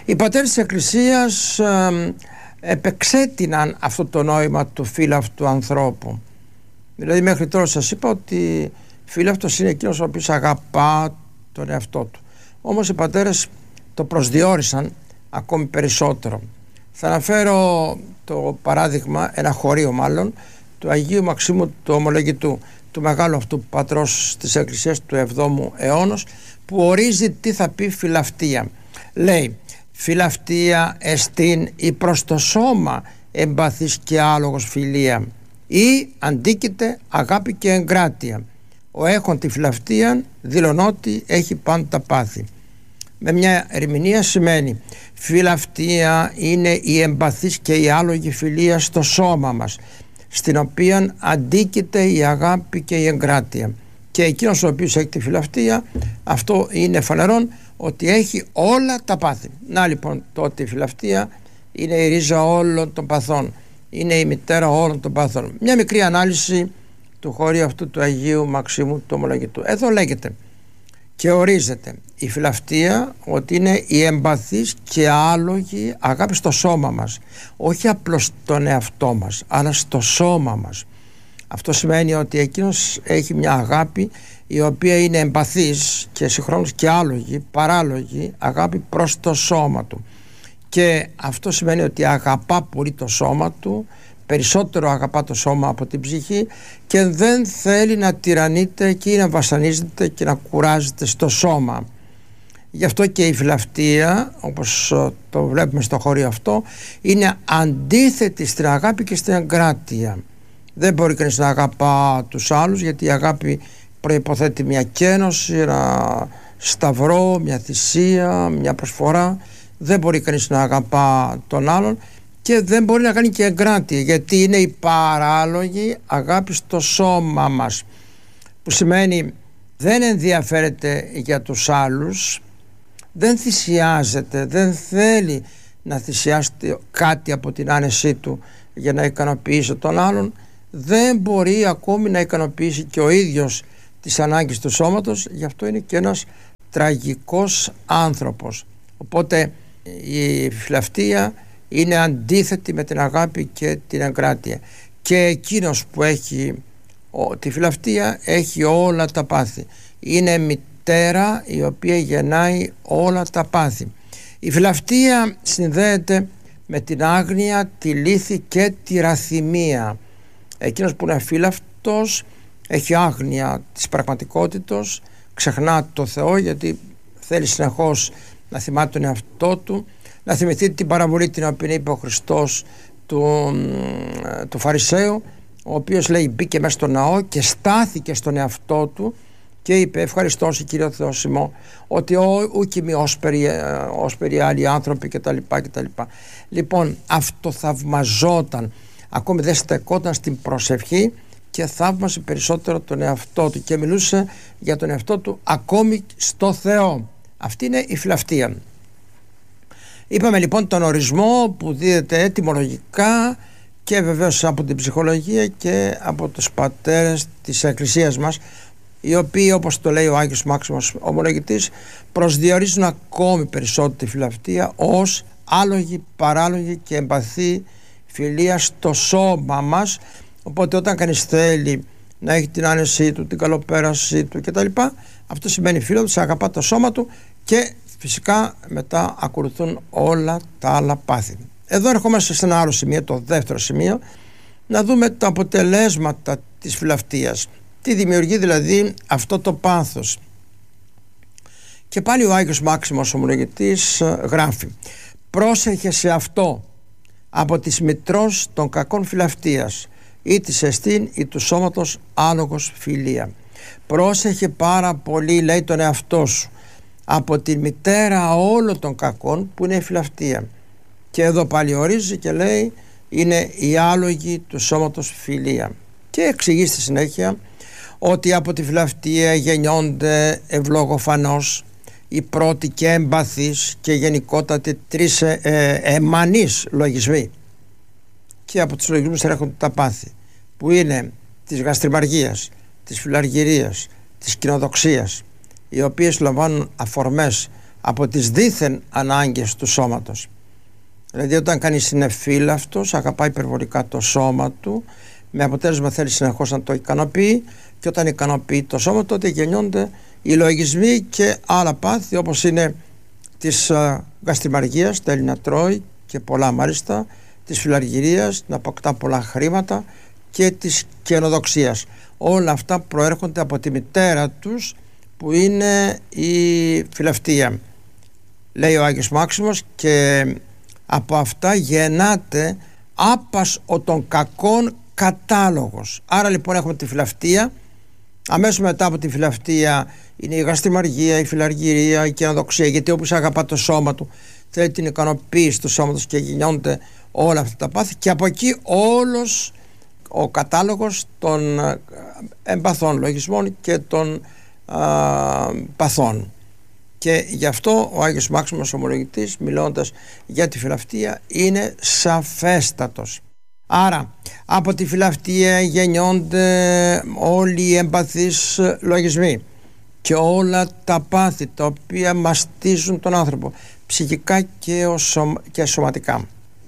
Οι πατέρες της Εκκλησίας επεξέτειναν αυτό το νόημα του φίλαυτου ανθρώπου. Δηλαδή μέχρι τώρα σας είπα ότι φίλαυτος είναι εκείνος ο οποίος αγαπά τον εαυτό του. Όμως οι πατέρες το προσδιορίσαν ακόμη περισσότερο. Θα αναφέρω το παράδειγμα, ένα χωρίο μάλλον, του Αγίου Μαξίμου του Ομολογητού, του μεγάλου αυτού πατρός της Εκκλησίας του 7ου αιώνα, που ορίζει τι θα πει φιλαυτία. Λέει: φιλαυτία εστίν η προς το σώμα εμπαθής και άλογος φιλία, ή αντίκειται αγάπη και εγκράτεια. Ο έχων τη φιλαυτία δηλώνει ότι έχει πάντα πάθη. Με μια ερμηνεία σημαίνει φιλαυτία είναι η εμπαθής και η άλογη φιλία στο σώμα μας, στην οποία αντίκειται η αγάπη και η εγκράτεια. Και εκείνος ο οποίος έχει τη φιλαυτία, αυτό είναι φανερόν ότι έχει όλα τα πάθη. Να λοιπόν, τότε η φιλαυτία είναι η ρίζα όλων των παθών, είναι η μητέρα όλων των παθών. Μια μικρή ανάλυση του χωρίου αυτού του Αγίου Μαξίμου του Ομολογητού. Εδώ λέγεται και ορίζεται η φιλαυτία ότι είναι η εμπαθής και άλογη αγάπη στο σώμα μας, όχι απλώς στον εαυτό μας, αλλά στο σώμα μας. Αυτό σημαίνει ότι εκείνος έχει μια αγάπη η οποία είναι εμπαθής και συγχρόνως και άλογη, παράλογη αγάπη προς το σώμα του. Και αυτό σημαίνει ότι αγαπά πολύ το σώμα του, περισσότερο αγαπά το σώμα από την ψυχή, και δεν θέλει να τυραννείται και να βασανίζεται και να κουράζεται στο σώμα. Γι' αυτό και η φιλαυτία, όπως το βλέπουμε στο χωρίο αυτό, είναι αντίθετη στην αγάπη και στην εγκράτεια. Δεν μπορεί κανείς να αγαπά τους άλλους, γιατί η αγάπη προϋποθέτει μια κένωση, ένα σταυρό, μια θυσία, μια προσφορά. Δεν μπορεί κανείς να αγαπά τον άλλον και δεν μπορεί να κάνει και εγκράτεια, γιατί είναι η παράλογη αγάπη στο σώμα μας, που σημαίνει δεν ενδιαφέρεται για τους άλλους, δεν θυσιάζεται, δεν θέλει να θυσιάσει κάτι από την άνεσή του για να ικανοποιήσει τον άλλον, δεν μπορεί ακόμη να ικανοποιήσει και ο ίδιος τις ανάγκες του σώματος, γι' αυτό είναι και ένας τραγικός άνθρωπος. Οπότε η φιλαυτία είναι αντίθετη με την αγάπη και την εγκράτεια, και εκείνος που έχει τη φιλαυτία έχει όλα τα πάθη. Είναι μητέρα η οποία γεννάει όλα τα πάθη. Η φιλαυτία συνδέεται με την άγνοια, τη λύθη και τη ραθυμία. Εκείνος που είναι αφίλαυτος έχει άγνοια της πραγματικότητος, ξεχνά το Θεό, γιατί θέλει συνεχώς να θυμάται τον εαυτό του, να θυμηθεί την παραβολή την οποία είπε ο Χριστός του Φαρισαίου, ο οποίος λέει μπήκε μέσα στο ναό και στάθηκε στον εαυτό του και είπε: ευχαριστώ σε Κύριο Θεόσιμο ότι ούκ είμαι όσπεροι άλλοι άνθρωποι κτλ. Λοιπόν, αυτοθαυμαζόταν, ακόμη δεν στεκόταν στην προσευχή και θαύμασε περισσότερο τον εαυτό του και μιλούσε για τον εαυτό του ακόμη στο Θεό. Αυτή είναι η φιλαυτία. Είπαμε λοιπόν τον ορισμό που δίδεται ετυμολογικά και βεβαίως από την ψυχολογία και από τους πατέρες της Εκκλησίας μας, οι οποίοι, όπως το λέει ο Άγιος Μάξιμος Ομολογητής, προσδιορίζουν ακόμη περισσότερο τη φιλαυτία ως άλογη, παράλογη και εμπαθή φιλία στο σώμα μας. Οπότε όταν κανείς θέλει να έχει την άνεσή του, την καλοπέρασή του κτλ., αυτό σημαίνει φίλο του, αγαπά το σώμα του, και φυσικά μετά ακολουθούν όλα τα άλλα πάθη. Εδώ ερχόμαστε σε ένα άλλο σημείο, το δεύτερο σημείο, να δούμε τα αποτελέσματα της φιλαυτίας. Τι δημιουργεί δηλαδή αυτό το πάθος. Και πάλι ο Άγιος Μάξιμος Ομολογητής γράφει: πρόσεχε σε αυτό από της μητρός των κακών φιλαυτίας, ή της εστίν ή του σώματος άλογος φιλία. Πρόσεχε πάρα πολύ, λέει, τον εαυτό σου από τη μητέρα όλων των κακών, που είναι η φιλαυτία. Και εδώ πάλι ορίζει και λέει είναι η άλογη του σώματος φιλία, και εξηγεί στη συνέχεια ότι από τη φιλαυτία γεννιόνται ευλογοφανώς οι πρώτοι και εμπαθείς και γενικότατοι τρεις εμμανείς λογισμοί, και από τους λογισμούς έρχονται τα πάθη, που είναι της γαστριμαργίας, της φιλαργυρίας, της κοινοδοξίας, οι οποίες λαμβάνουν αφορμές από τις δίθεν ανάγκες του σώματος. Δηλαδή όταν κανείς είναι φύλαυτος, αγαπάει υπερβολικά το σώμα του, με αποτέλεσμα θέλει συνεχώς να το ικανοποιεί, και όταν ικανοποιεί το σώμα, τότε γεννιόνται οι λογισμοί και άλλα πάθη, όπως είναι της γαστριμαργίας, θέλει να τρώει και πολλά μάλιστα, της φιλαργυρίας, να αποκτά πολλά χρήματα, και της καινοδοξίας. Όλα αυτά προέρχονται από τη μητέρα τους, που είναι η φιλαυτία, λέει ο Άγιος Μάξιμος, και από αυτά γεννάται άπας ο των κακών κατάλογος. Άρα λοιπόν έχουμε τη φιλαυτία, αμέσως μετά από τη φιλαυτία είναι η γαστριμαργία, η φιλαργυρία, η καινοδοξία, γιατί όποιος αγαπά το σώμα του θέλει την ικανοποίηση του σώματος και γεννιόνται όλα αυτά τα πάθη, και από εκεί όλος ο κατάλογος των εμπαθών λογισμών και των παθών. Και γι' αυτό ο Άγιος Μάξιμος ομολογητής, μιλώντας για τη φιλαυτία, είναι σαφέστατος. Άρα από τη φιλαυτία γεννιόνται όλοι οι εμπαθείς λογισμοί και όλα τα πάθη τα οποία μαστίζουν τον άνθρωπο ψυχικά και σωματικά.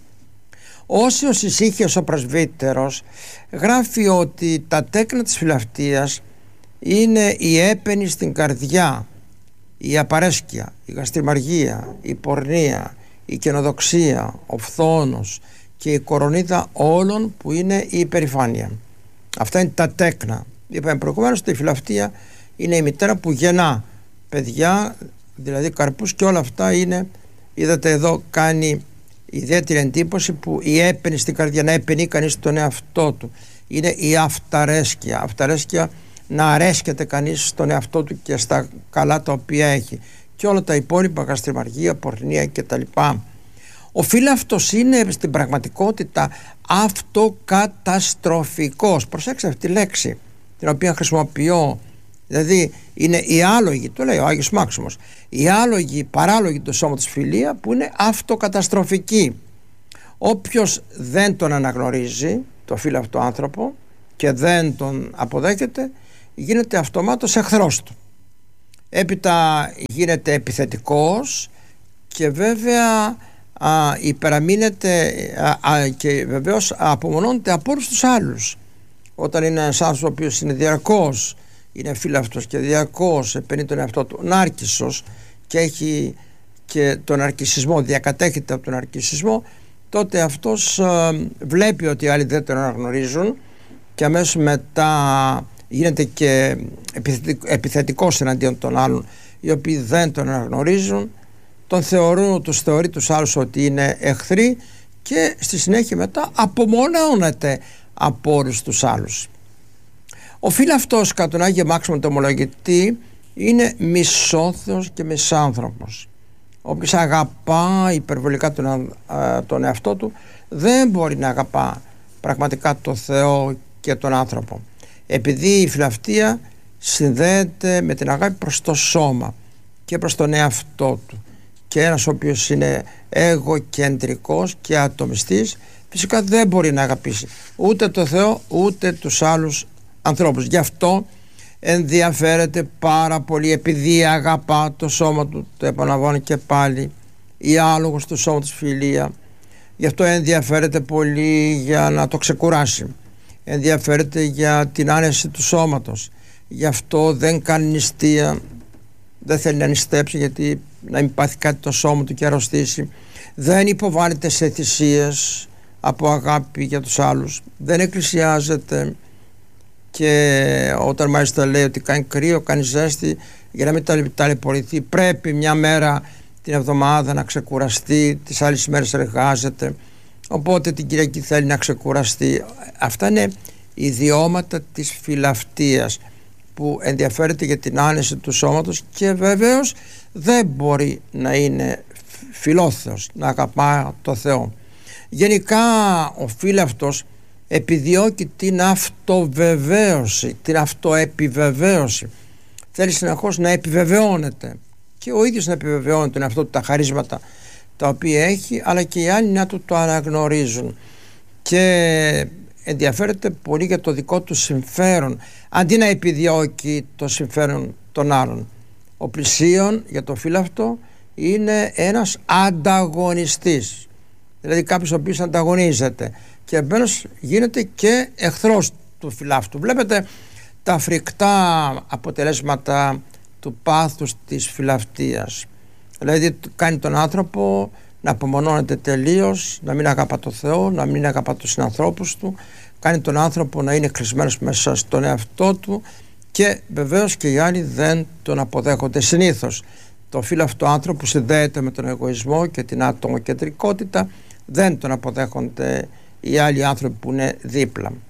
Όσιος Ησύχιος ο πρεσβύτερος γράφει ότι τα τέκνα της φιλαυτίας είναι η έπαινη στην καρδιά, η απαρέσκεια, η γαστριμαργία, η πορνεία, η καινοδοξία, ο φθόνος και η κορονίδα όλων που είναι η υπερηφάνεια. Αυτά είναι τα τέκνα. Είπαμε προηγουμένως ότι η φιλαυτία είναι η μητέρα που γεννά παιδιά, δηλαδή καρπούς, και όλα αυτά είναι, είδατε εδώ κάνει ιδιαίτερη εντύπωση που η έπαινη στην καρδιά, να επαινεί κανείς τον εαυτό του, είναι η αυταρέσκεια. Αυταρέσκεια, να αρέσκεται κανείς στον εαυτό του και στα καλά τα οποία έχει, και όλα τα υπόλοιπα, γαστριμαργία, πορνεία κτλ. Ο φύλαυτος είναι στην πραγματικότητα αυτοκαταστροφικός. Προσέξτε αυτή τη λέξη την οποία χρησιμοποιώ, δηλαδή είναι η άλογη, το λέει ο Άγιος Μάξιμος, η άλογη, η παράλογη του σώματος φιλία, που είναι αυτοκαταστροφική. Όποιος δεν τον αναγνωρίζει το φύλαυτο άνθρωπο και δεν τον αποδέχεται, γίνεται αυτομάτως εχθρός του. Έπειτα γίνεται επιθετικός και βέβαια υπεραμείνεται και βεβαίως απομονώνεται από όλους τους άλλους. Όταν είναι ένας άνθρωπος ο οποίος είναι διαρκώς, είναι φύλαυτος και διαρκώς επαινεί τον εαυτό του, νάρκισσος, και έχει και τον αρκισισμό, διακατέχεται από τον αρκισισμό, τότε αυτός βλέπει ότι οι άλλοι δεν τον αναγνωρίζουν και αμέσως μετά γίνεται και επιθετικός εναντίον των άλλων, οι οποίοι δεν τον αναγνωρίζουν, τους θεωρεί τους άλλους ότι είναι εχθροί, και στη συνέχεια μετά απομονώνεται από όλους τους άλλους. Ο φύλαυτος κατά τον Άγιο Μάξιμο τον ομολογητή είναι μισόθεος και μισάνθρωπος. Όποιος αγαπά υπερβολικά τον εαυτό του δεν μπορεί να αγαπά πραγματικά το Θεό και τον άνθρωπο, επειδή η φιλαυτία συνδέεται με την αγάπη προς το σώμα και προς τον εαυτό του, και ένας ο οποίος είναι εγωκεντρικός και ατομιστής φυσικά δεν μπορεί να αγαπήσει ούτε το Θεό ούτε τους άλλους ανθρώπους. Γι' αυτό ενδιαφέρεται πάρα πολύ, επειδή αγαπά το σώμα του, το επαναλαμβάνω και πάλι, η άλογος του σώματος φιλία, γι' αυτό ενδιαφέρεται πολύ για να το ξεκουράσει, ενδιαφέρεται για την άνεση του σώματος, γι' αυτό δεν κάνει νηστεία, δεν θέλει να νηστέψει γιατί να μην πάθει κάτι το σώμα του και αρρωστήσει, δεν υποβάλλεται σε θυσίες από αγάπη για τους άλλους, δεν εκκλησιάζεται, και όταν μάλιστα λέει ότι κάνει κρύο, κάνει ζέστη, για να μην ταλαιπωρηθεί, πρέπει μια μέρα την εβδομάδα να ξεκουραστεί, τις άλλες μέρες εργάζεται, οπότε την Κυριακή θέλει να ξεκουραστεί. Αυτά είναι ιδιώματα της φιλαυτίας, που ενδιαφέρεται για την άνεση του σώματος και βεβαίως δεν μπορεί να είναι φιλόθεος, να αγαπά το Θεό. Γενικά ο φύλαυτος επιδιώκει την αυτοβεβαίωση, την αυτοεπιβεβαίωση. Θέλει συνεχώς να επιβεβαιώνεται και ο ίδιος να επιβεβαιώνει τον εαυτό του, τα χαρίσματα τα οποία έχει, αλλά και οι άλλοι να του το αναγνωρίζουν, και ενδιαφέρεται πολύ για το δικό του συμφέρον αντί να επιδιώκει το συμφέρον των άλλων. Ο πλησίον για το φύλαυτο είναι ένας ανταγωνιστής. Δηλαδή κάποιος ο οποίος ανταγωνίζεται και επομένως γίνεται και εχθρός του φιλάφτου. Βλέπετε τα φρικτά αποτελέσματα του πάθους της φιλαυτίας. Δηλαδή κάνει τον άνθρωπο να απομονώνεται τελείως, να μην αγαπά το Θεό, να μην αγαπά τους συνανθρώπους του, κάνει τον άνθρωπο να είναι κλεισμένος μέσα στον εαυτό του και βεβαίως και οι άλλοι δεν τον αποδέχονται. Συνήθως το φύλαυτο άνθρωπο που συνδέεται με τον εγωισμό και την ατομοκεντρικότητα δεν τον αποδέχονται οι άλλοι άνθρωποι που είναι δίπλα.